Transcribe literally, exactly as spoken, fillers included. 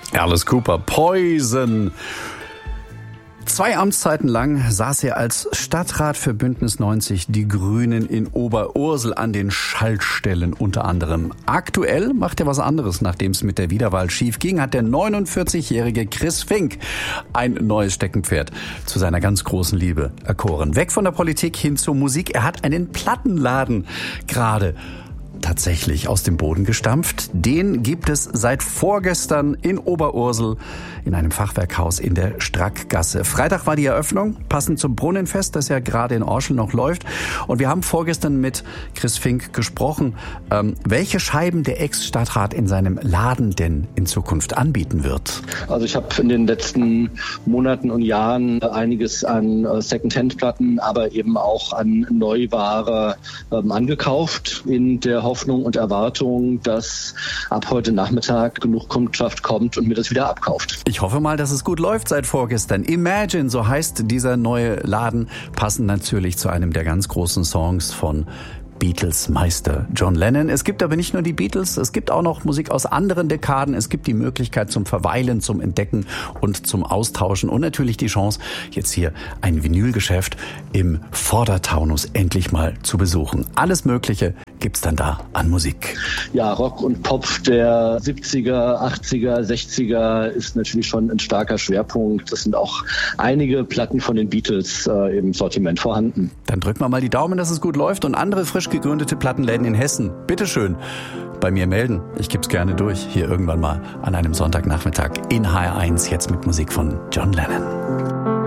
Alice Cooper, Poison. Zwei Amtszeiten lang saß er als Stadtrat für Bündnis neunzig Die Grünen in Oberursel an den Schaltstellen unter anderem. Aktuell macht er was anderes, nachdem es mit der Wiederwahl schief ging, hat der neunundvierzigjährige Chris Fink ein neues Steckenpferd zu seiner ganz großen Liebe erkoren. Weg von der Politik hin zur Musik. Er hat einen Plattenladen gerade tatsächlich aus dem Boden gestampft. Den gibt es seit vorgestern in Oberursel in einem Fachwerkhaus in der Strackgasse. Freitag war die Eröffnung, passend zum Brunnenfest, das ja gerade in Orschel noch läuft. Und wir haben vorgestern mit Chris Fink gesprochen, ähm, welche Scheiben der Ex-Stadtrat in seinem Laden denn in Zukunft anbieten wird. Also ich habe in den letzten Monaten und Jahren einiges an Second-Hand-Platten, aber eben auch an Neuware ähm, angekauft in der Hoffnung und Erwartung, dass ab heute Nachmittag genug Kundschaft kommt und mir das wieder abkauft. Ich hoffe mal, dass es gut läuft seit vorgestern. Imagine, so heißt dieser neue Laden, passend natürlich zu einem der ganz großen Songs von Beatles-Meister John Lennon. Es gibt aber nicht nur die Beatles, es gibt auch noch Musik aus anderen Dekaden. Es gibt die Möglichkeit zum Verweilen, zum Entdecken und zum Austauschen und natürlich die Chance, jetzt hier ein Vinylgeschäft im Vordertaunus endlich mal zu besuchen. Alles Mögliche gibt's dann da an Musik. Ja, Rock und Pop der siebziger, achtziger, sechziger ist natürlich schon ein starker Schwerpunkt. Es sind auch einige Platten von den Beatles äh, im Sortiment vorhanden. Dann drücken wir mal die Daumen, dass es gut läuft und andere frisch gegründete Plattenläden in Hessen. Bitteschön bei mir melden. Ich gebe es gerne durch, hier irgendwann mal an einem Sonntagnachmittag in H R eins, jetzt mit Musik von John Lennon.